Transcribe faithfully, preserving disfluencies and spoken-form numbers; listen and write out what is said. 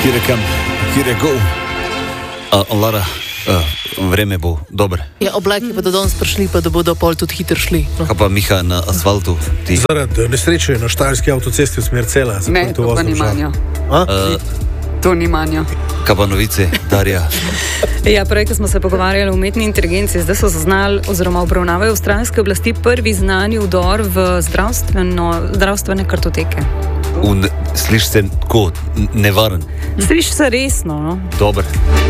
Kjer je kam, kjer je go. Uh, Lara, uh, vreme bo dobro. Ja, oblaki bodo danes prišli, pa da bodo pol tudi hitro šli. No. Kaj pa Miha na asfaltu? Ti? Zaradi nesreče na štajerski avtocesti v smer Cela. Ne, to pa ni manjo. Uh, To ni manjo. kaj pa novice, Darja? Ja, prej, ko smo se pogovarjali o umetni inteligenci, zdaj so zaznali oziroma obravnavajo avstralske oblasti prvi znani vdor v zdravstvene kartoteke. Sliši se tako nevaren. Sliši se resno, no? Dober.